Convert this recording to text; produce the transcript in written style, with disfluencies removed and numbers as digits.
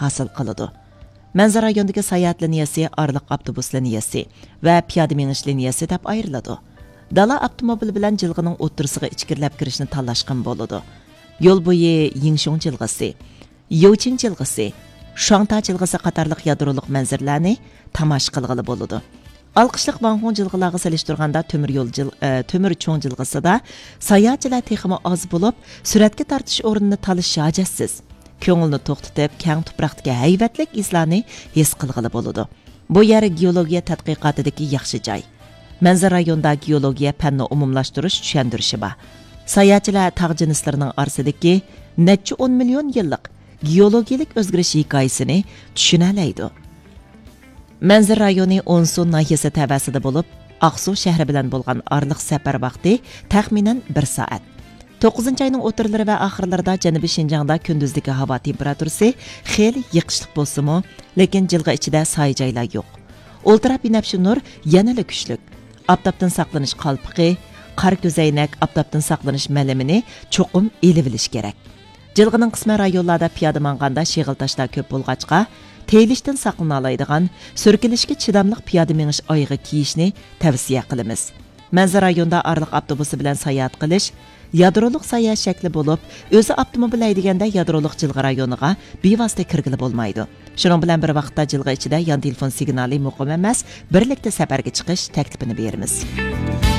hosil qiladi. Manzara rayonidagi sayohat liniyasi orliq avtobus liniyasi va piyoda minish liniyasi deb ayriladi. Dala avtomobil bilan jilg'ining o'ttirisiga ichkirilab kirishni tanlashgan bo'ladi. Yo'l bo'yi Yingshong jilg'isi, Youqing jilg'isi, Shuangta jilg'isi qatorliq yadroliq manzarlarni tomosha qilg'ili bo'ladi. Alqishliq Vanhong jilg'ilarga solishtirganda temir cho'ng jilg'isida sayohatchilar texmi oz bo'lib, suratga tortish o'rnini talish hajatsiz. Ko'ngilni to'xtatib, keng tuproqdagi haybatlik izlarni his qilg'ili bo'ladi. Bu yer geologiya tadqiqotidagi yaxshi joy. Manzara rayonida geologiya fanni umumlashtirish tushundirishi bor. Sayohatchilar tog' jinslarining orasidagi necha 10 million yillik geologik o'zgarish hikoyasini tushuna oladi. Manzara rayoni Onsu nahiyasi tavasida bo'lib, Aqsu shahri bilan bo'lgan orliq safar vaqti taxminan 1 soat. 9-oyning o'tirlari va oxirlarida Janubiy Shinjongda kunduzdagi havo temperaturasi xeyli yiqishliq bo'lsa-mu, lekin jilg'a ichida soy joylar yo'q. Ultra binafshi nur yanada kuchli. Oftobdan saqlanish qalpiqi, qor ko'zaynak oftobdan saqlanish malamini cho'qim elib olish kerak. Jilg'ining qisman rayonlarda piyoda manganda shig'il tashlar ko'p bo'lg'achqa, teyilishdan saqlana oladigan surkilishga chidamliq piyoda minish oyig'i kiyishni tavsiya qilamiz. Manzara rayonida orliq avtobusi bilan sayohat qilish yadroliq sayohat shakli bo'lib, o'zi avtomobil haydaganda yadroliq jilg'a rayoniga bevosita kirgili bo'lmaydi. Shuning bilan bir vaqtda jilg'a ichida yon telefon signali muqim emas, birlikda safarga chiqish taklifini beramiz.